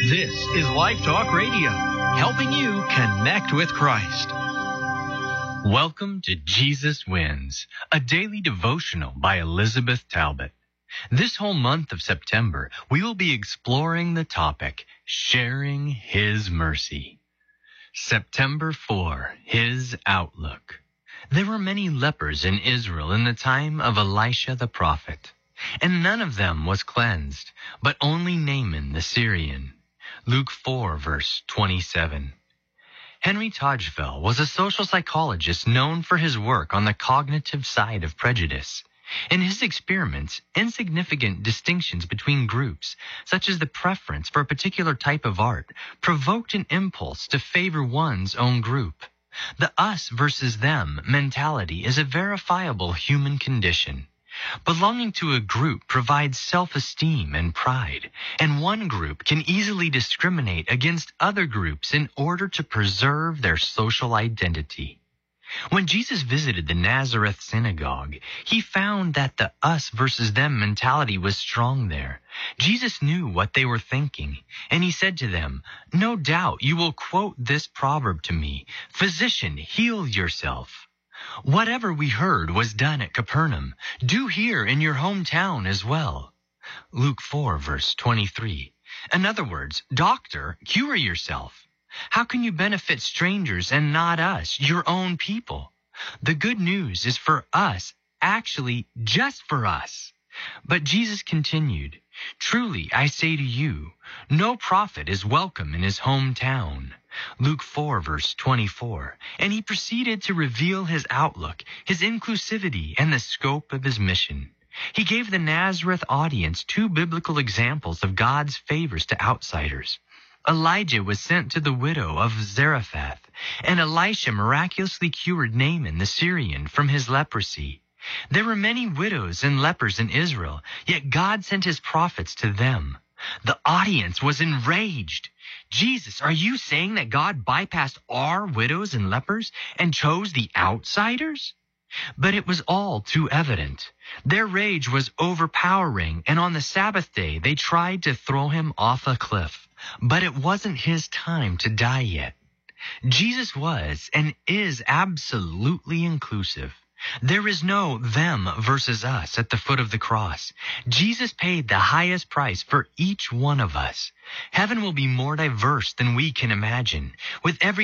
This is Life Talk Radio, helping you connect with Christ. Welcome to Jesus Wins, a daily devotional by Elizabeth Talbot. This whole month of September, we will be exploring the topic, Sharing His Mercy. September 4, His Outlook. There were many lepers in Israel in the time of Elisha the prophet, and none of them was cleansed, but only Naaman the Syrian. Luke 4, verse 27. Henry Tajfel was a social psychologist known for his work on the cognitive side of prejudice. In his experiments, insignificant distinctions between groups, such as the preference for a particular type of art, provoked an impulse to favor one's own group. The us versus them mentality is a verifiable human condition. Belonging to a group provides self-esteem and pride, and one group can easily discriminate against other groups in order to preserve their social identity. When Jesus visited the Nazareth synagogue, he found that the us versus them mentality was strong there. Jesus knew what they were thinking, and he said to them, "No doubt you will quote this proverb to me, 'Physician, heal yourself.' Whatever we heard was done at Capernaum, do here in your hometown as well." Luke 4, verse 23. In other words, doctor, cure yourself. How can you benefit strangers and not us, your own people? The good news is for us, actually just for us. But Jesus continued, "Truly, I say to you, no prophet is welcome in his hometown." Luke 4, verse 24. And he proceeded to reveal his outlook, his inclusivity, and the scope of his mission. He gave the Nazareth audience two biblical examples of God's favors to outsiders. Elijah was sent to the widow of Zarephath, and Elisha miraculously cured Naaman the Syrian from his leprosy. There were many widows and lepers in Israel, yet God sent his prophets to them. The audience was enraged. "Jesus, are you saying that God bypassed our widows and lepers and chose the outsiders?" But it was all too evident. Their rage was overpowering, and on the Sabbath day they tried to throw him off a cliff. But it wasn't his time to die yet. Jesus was and is absolutely inclusive. There is no them versus us at the foot of the cross. Jesus paid the highest price for each one of us. Heaven will be more diverse than we can imagine, with every